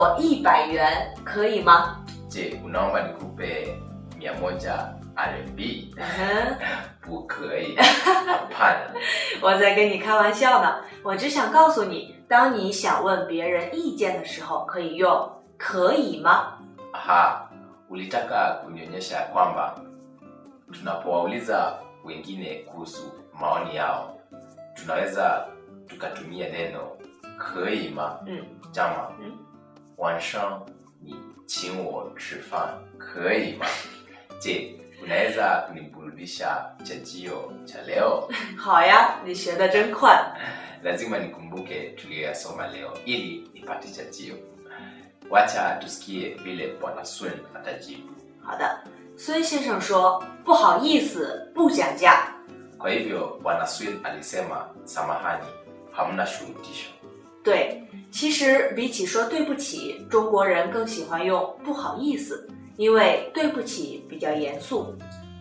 100元可以吗？ Je, unaomba nikupe 100 RMB? 不可以，hapana. 我在跟你开玩笑呢，我只想告诉你，当你想问别人意见的时候，可以用可以吗？ Aha, ulitaka kunionyesha kwamba tunapowauliza wengine kuhusu maoni yao, tunaweza tukatumia neno 可以吗? Jama, 晚上你请我吃饭可以吗? Je, unaweza kuniburudisha chajio cha leo? 好呀，你学得真快。 Lazima nikumbuke tuliyoyasoma leo ili nipate chajio. Wacha tusikie vile Bwana Sun atajibu. 好的，孙先生说不好意思，不讲价。 Kwa hivyo Bwana Sun alisema samahani, hamna shurutisho. 对，其实比起说对不起，中国人更喜欢用不好意思，因为对不起比较严肃。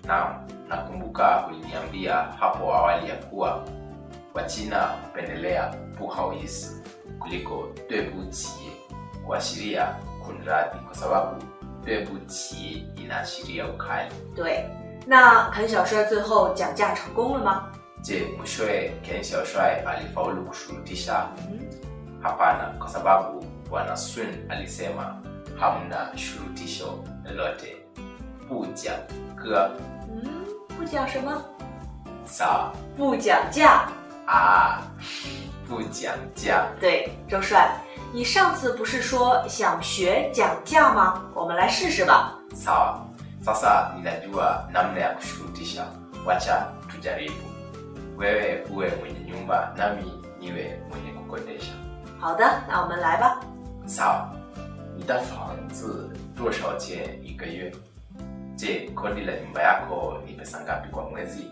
Nakumbuka uliniambia hapo awali ya kuwa Wachina hupendelea 不好意思 kuliko 对不起 kuashiria kunradhi, kwa sababu 对不起 inaashiria ukali. 对，那肯小帅最后讲价成功了吗？ Je, mwishowe Ken Xiaoshuai alifaulu kushurutisha? Hapana, kwa sababu Bwana Sun alisema hamna shurutisho lolote. 不讲价. 不讲什么？ Sawa. 不讲价。 不讲价. 对，周帅，你上次不是说想学讲价吗？我们来试试吧。 Sawa. Sasa ninajua namna ya kushurutisha. Wacha tujaribu. Wewe uwe mwenye nyumba, nami niwe mwenye kukodesha. 好的，那我们来吧。 Sawa. 你的房子多少钱一个月? Je, kodi la nyumba yako ni pesa ngapi kwa mwezi?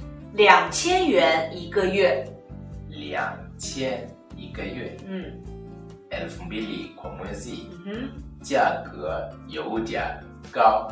2000元一个月。 2000一个月. 2000 kwa mwezi. 价格有点高.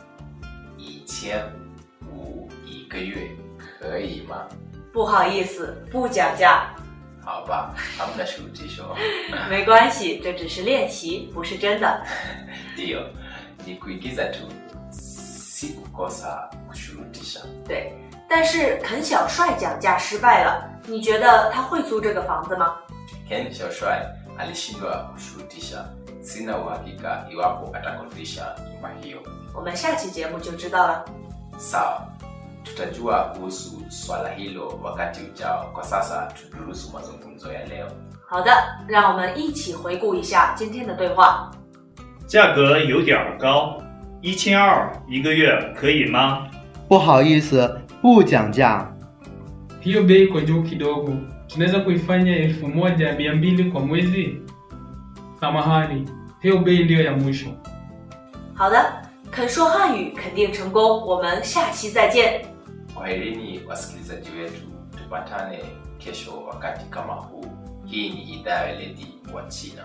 1500一个月可以吗? 不好意思，不讲价。 好吧, hamna shurutisho. 没关系，这只是练习，不是真的。 Ndio, ni kuigiza tu, si kukosa kushurutisha. 对，但是肯小帅讲价失败了，你觉得他会租这个房子吗？ Ken Xiaoshuai alishindwa kushurutisha. Sina uhakika iwapo atakodisha nyumba hiyo. 我们下期节目就知道了。 Sawa, tutajua kuhusu swala hilo wakati ujao. Kwa sasa tudurusu mazungumzo ya leo. 好的，让我们一起回顾一下今天的对话。 价格有点高，1200一个月可以吗？ 不好意思，不讲价。 Hiyo bei iko juu kidogo. Tunaweza kuifanya 1200 kwa mwezi? Samahani, hiyo bei ndio ya mwisho. 好的，肯说汉语肯定成功，我们下期再见。 Kwaherini wasikilizaji wetu, tupatane kesho wakati kama huu. Hii ni idhaa ya weledi wa China.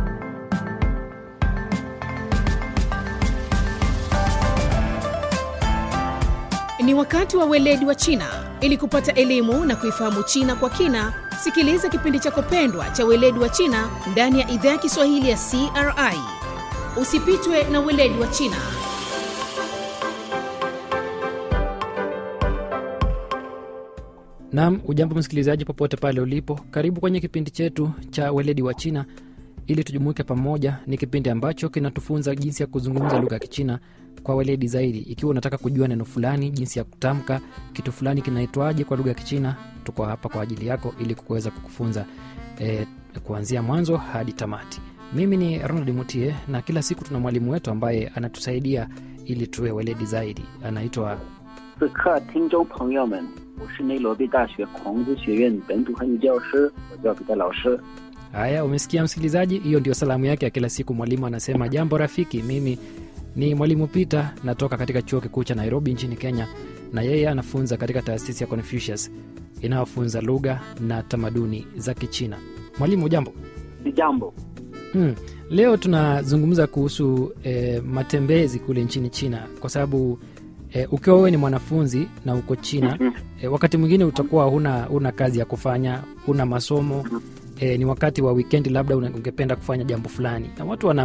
Ni wakati wa weledi wa China. Ili kupata elimu na kuifahamu China kwa kina, sikiliza kipindi chako pendwa cha weledi wa China ndani ya idhaa ya Kiswahili ya CRI. Usipitwe na weledi wa China. Naam, ujambo msikilizaji popote pale ulipo. Karibu kwenye kipindi chetu cha weledi wa China ili tujumuike pamoja. Ni kipindi ambacho kinatufunza jinsi ya kuzungumza lugha ya Kichina kwa weledi zaidi. Ikiwa unataka kujua neno fulani, jinsi ya kutamka kitu fulani kinaitwaje kwa lugha ya Kichina, tuko hapa kwa ajili yako ili kuweza kukufunza kuanzia mwanzo hadi tamati. Mimi ni Ronald Mutie na kila siku tuna mwalimu wetu ambaye anatusaidia ili tuwe weledi zaidi. Anaitwa 此刻听众朋友们，我是内罗毕大学孔子学院本土汉语教师，我叫彼得老师。 Haya, umesikia msikilizaji, hiyo ndio salamu yake ya kila siku. Mwalimu anasema, jambo rafiki, mimi ni mwalimu Peter, natoka katika chuo kikuu cha Nairobi nchini Kenya, na yeye anafunza katika taasisi ya Confucius inayofunza lugha na tamaduni za Kichina. Mwalimu, jambo. Jambo. Leo tunazungumza kuhusu matembezi kule nchini China, kwa sababu ukiwa wewe ni mwanafunzi na uko China, wakati mwingine utakuwa huna kazi ya kufanya, huna masomo, ni wakati wa weekend labda ungependa kufanya jambo fulani, na watu wana